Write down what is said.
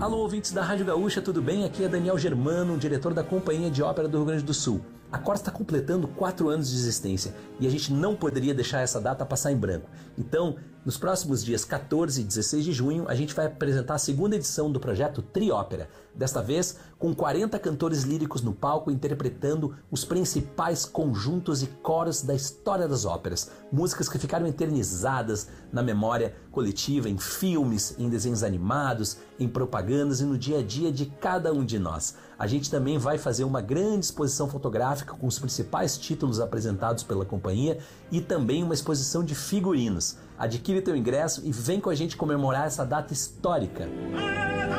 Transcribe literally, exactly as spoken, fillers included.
Alô, ouvintes da Rádio Gaúcha, tudo bem? Aqui é Daniel Germano, diretor da Companhia de Ópera do Rio Grande do Sul. A Cor está completando quatro anos de existência e a gente não poderia deixar essa data passar em branco. Então, nos próximos dias quatorze e dezesseis de junho, a gente vai apresentar a segunda edição do projeto Triópera. Desta vez, com quarenta cantores líricos no palco interpretando os principais conjuntos e coros da história das óperas. Músicas que ficaram eternizadas na memória coletiva, em filmes, em desenhos animados, em propagandas e no dia a dia de cada um de nós. A gente também vai fazer uma grande exposição fotográfica com os principais títulos apresentados pela companhia e também uma exposição de figurinos. Adquire teu ingresso e vem com a gente comemorar essa data histórica.